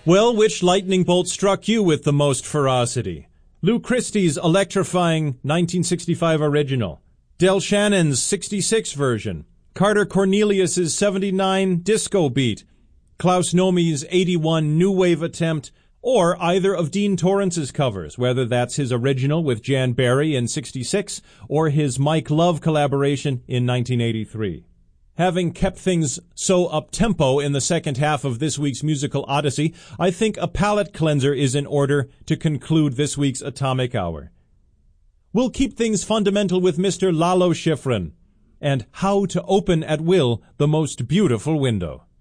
Well, which lightning bolt struck you with the most ferocity? Lou Christie's electrifying 1965 original, Del Shannon's 66 version, Carter Cornelius's 79 disco beat, Klaus Nomi's 81 new wave attempt, or either of Dean Torrance's covers, whether that's his original with Jan Berry in 66 or his Mike Love collaboration in 1983. Having kept things so up-tempo in the second half of this week's musical odyssey, I think a palate cleanser is in order to conclude this week's Atomic Hour. We'll keep things fundamental with Mr. Lalo Schifrin and How to Open at Will the Most Beautiful Window.